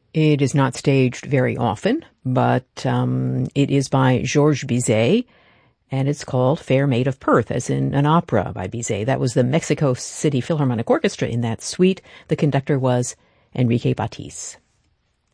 It is not staged very often, but it is by Georges Bizet, and it's called Fair Maid of Perth, as in an opera by Bizet. That was the Mexico City Philharmonic Orchestra in that suite. The conductor was Enrique Batiz.